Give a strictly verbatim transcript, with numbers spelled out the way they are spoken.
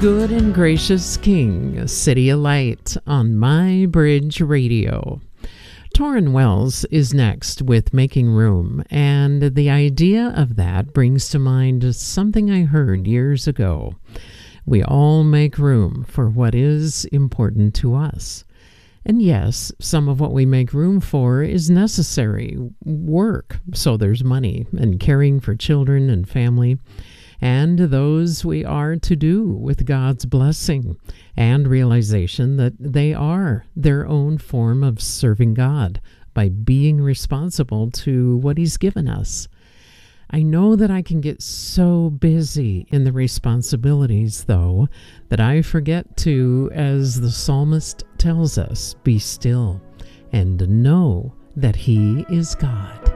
Good and gracious King, City of Light on My Bridge Radio. Tauren Wells is next with Making Room, and the idea of that brings to mind something I heard years ago. We all make room for what is important to us. And yes, some of what we make room for is necessary work, so there's money, and caring for children and family, and those we are to do with God's blessing and realization that they are their own form of serving God by being responsible to what He's given us. I know that I can get so busy in the responsibilities, though, that I forget to, as the psalmist tells us, be still and know that He is God.